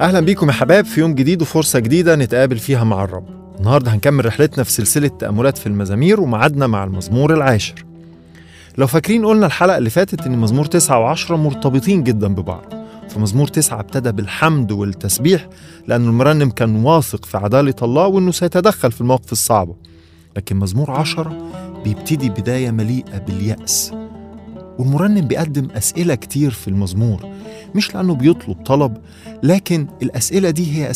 أهلا بيكم يا حباب في يوم جديد وفرصة جديدة نتقابل فيها مع الرب. النهاردة هنكمل رحلتنا في سلسلة تأملات في المزامير ومعادنا مع المزمور العاشر. لو فاكرين قلنا الحلقة اللي فاتت إن مزمور 9 و10 مرتبطين جدا ببعض. فمزمور 9 ابتدى بالحمد والتسبيح لأن المرنم كان واثق في عدالة الله وإنه سيتدخل في المواقف الصعبة. لكن مزمور 10 بيبتدي بداية مليئة باليأس، والمرنم بيقدم أسئلة كتير في المزمور، مش لأنه بيطلب طلب، لكن الأسئلة دي هي